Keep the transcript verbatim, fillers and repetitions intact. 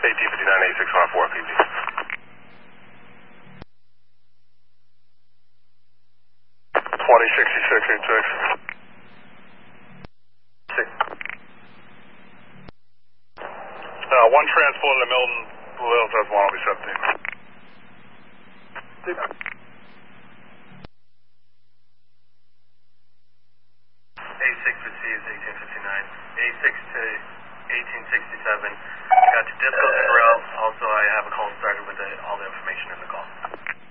eighteen fifty-nine, eighty-six one oh four, P B. twenty sixty-six, eighty-six. Six. Uh, one transport to Milton, Blue Hills, has one, will be seventeen. Six. A six receives eighteen fifty-nine. A six to eighteen sixty-seven. Got to disco and route. Also, I have a call started with the, all the information in the call.